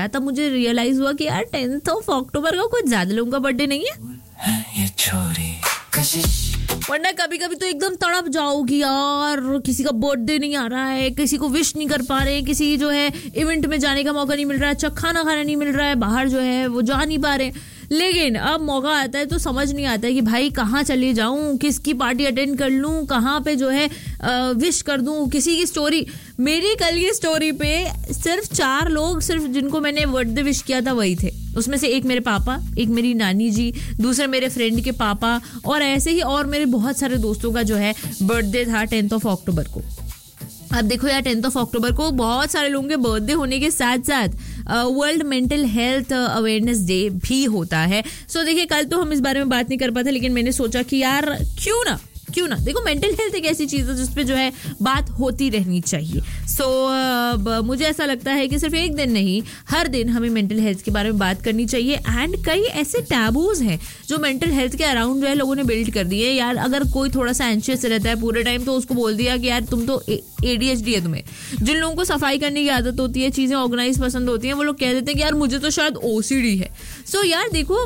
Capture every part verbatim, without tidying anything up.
गया तब मुझे रियलाइज हुआ कि यार टेंथ ऑफ अक्टूबर का कुछ ज्यादा लोगों का बर्थडे नहीं है ये छोरी कशिश। वरना कभी कभी तो एकदम तड़प जाओगी यार, किसी का बर्थडे नहीं आ रहा है, किसी को विश नहीं कर पा रहे, किसी जो है इवेंट में जाने का मौका नहीं मिल रहा है, अच्छा खाना खाना नहीं मिल रहा है, बाहर जो है वो जा नहीं पा रहे। लेकिन अब मौका आता है तो समझ नहीं आता है कि भाई कहाँ चले जाऊं, किसकी पार्टी अटेंड कर लूं, कहाँ पे जो है आ, विश कर दूं, किसी की स्टोरी। मेरी कल की स्टोरी पे सिर्फ चार लोग सिर्फ जिनको मैंने बर्थडे विश किया था वही थे। उसमें से एक मेरे पापा, एक मेरी नानी जी, दूसरे मेरे फ्रेंड के पापा, और ऐसे ही और मेरे बहुत सारे दोस्तों का जो है बर्थडे था टेंथ ऑफ अक्टूबर को। अब देखो यार, टेंथ ऑफ अक्टूबर को बहुत सारे लोगों के बर्थडे होने के साथ साथ world mental health awareness day भी होता है। सो so, देखिए कल तो हम इस बारे में बात नहीं कर पाते, लेकिन मैंने सोचा कि यार क्यों ना क्यों ना देखो, मेंटल हेल्थ एक ऐसी चीज़ है जिसपे जो है बात होती रहनी चाहिए। सो so, uh, मुझे ऐसा लगता है कि सिर्फ एक दिन नहीं, हर दिन हमें मेंटल हेल्थ के बारे में बात करनी चाहिए। एंड कई ऐसे टैबूज हैं जो मेंटल हेल्थ के अराउंड जो है लोगों ने बिल्ड कर दिए। यार अगर कोई थोड़ा सा एंशियस रहता है पूरे टाइम तो उसको बोल दिया कि यार तुम तो एडीएचडी है तुम्हें। जिन लोगों को सफाई करने की आदत होती है, चीज़ें ऑर्गेनाइज पसंद होती हैं, वो लोग कह देते हैं कि यार मुझे तो शायद ओसीडी है। सो so, यार देखो,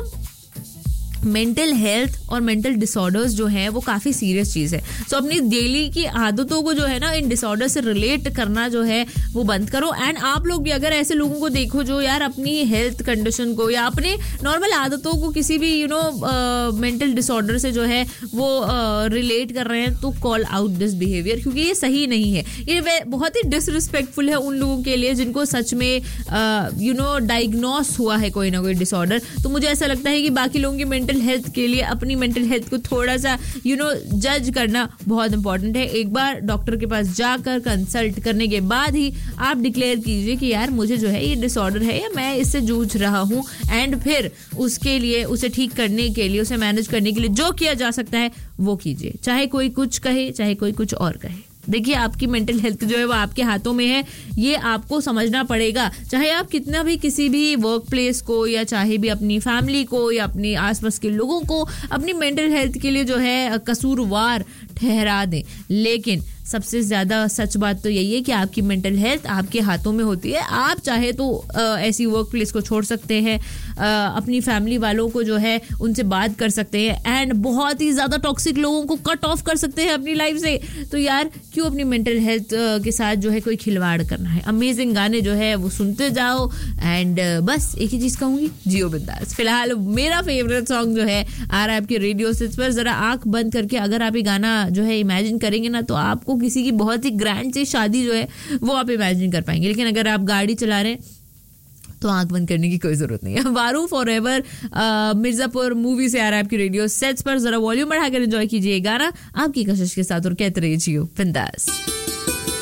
मेंटल हेल्थ और मेंटल डिसऑर्डर्स जो है वो काफ़ी सीरियस चीज़ है। सो so, अपनी डेली की आदतों को जो है ना इन डिसऑर्डर से रिलेट करना जो है वो बंद करो। एंड आप लोग भी अगर ऐसे लोगों को देखो जो यार अपनी हेल्थ कंडीशन को या अपने नॉर्मल आदतों को किसी भी यू नो मेंटल डिसऑर्डर से जो है वो रिलेट uh, कर रहे हैं, तो कॉल आउट दिस बिहेवियर, क्योंकि ये सही नहीं है। ये बहुत ही डिसरिस्पेक्टफुल है उन लोगों के लिए जिनको सच में यू नो डायग्नोस हुआ है कोई ना कोई डिसऑर्डर। तो मुझे ऐसा लगता है कि बाकी लोगों की मेंटल हेल्थ के लिए अपनी मेंटल हेल्थ को थोड़ा सा यू नो जज करना बहुत इंपॉर्टेंट है। एक बार डॉक्टर के पास जाकर कंसल्ट करने के बाद ही आप डिक्लेयर कीजिए कि यार मुझे जो है ये डिसऑर्डर है या मैं इससे जूझ रहा हूँ, एंड फिर उसके लिए, उसे ठीक करने के लिए, उसे मैनेज करने के लिए जो किया जा सकता है वो कीजिए, चाहे कोई कुछ कहे, चाहे कोई कुछ और कहे। देखिए आपकी मेंटल हेल्थ जो है वो आपके हाथों में है, ये आपको समझना पड़ेगा। चाहे आप कितना भी किसी भी वर्क प्लेस को या चाहे भी अपनी फैमिली को या अपने आसपास के लोगों को अपनी मेंटल हेल्थ के लिए जो है कसूरवार ठहरा दें, लेकिन सबसे ज़्यादा सच बात तो यही है कि आपकी मेंटल हेल्थ आपके हाथों में होती है। आप चाहे तो आ, ऐसी वर्क प्लेस को छोड़ सकते हैं, आ, अपनी फैमिली वालों को जो है उनसे बात कर सकते हैं, एंड बहुत ही ज़्यादा टॉक्सिक लोगों को कट ऑफ कर सकते हैं अपनी लाइफ से। तो यार क्यों अपनी मेंटल हेल्थ के साथ जो है कोई खिलवाड़ करना है। अमेजिंग गाने जो है वो सुनते जाओ, एंड बस एक ही चीज़ कहूँगी, जियो बिंदास। फिलहाल मेरा फेवरेट सॉन्ग जो है आ रहा है आपके रेडियो सेट्स पर। ज़रा आँख बंद करके अगर आप ये गाना जो है इमेजिन करेंगे ना, तो आपको किसी की बहुत ही ग्रैंड सी शादी जो है वो आप इमेजिन कर पाएंगे। लेकिन अगर आप गाड़ी चला रहे हैं तो आंख बंद करने की कोई जरूरत नहीं है। वारू फॉरएवर मिर्जापुर मूवी से आ रहा है आपकी रेडियो सेट्स पर। जरा वॉल्यूम बढ़ाकर एंजॉय कीजिए गाना आपकी कशिश के साथ और कहते रहिए जियो बिंदास।